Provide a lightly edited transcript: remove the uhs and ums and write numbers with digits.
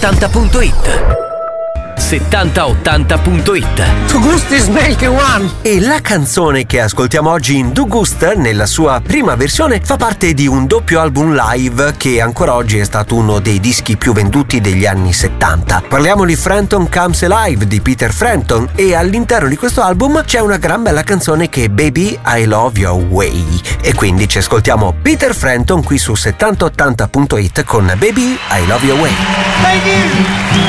7080.it. 7080.it. Tu gusti smelke one. E la canzone che ascoltiamo oggi in Du Gust, nella sua prima versione, fa parte di un doppio album live che ancora oggi è stato uno dei dischi più venduti degli anni 70. Parliamo di Frampton Comes Alive di Peter Frampton, e all'interno di questo album c'è una gran bella canzone che è Baby I Love Your Way, e quindi ci ascoltiamo Peter Frampton qui su 7080.it con Baby I Love Your Way. Baby.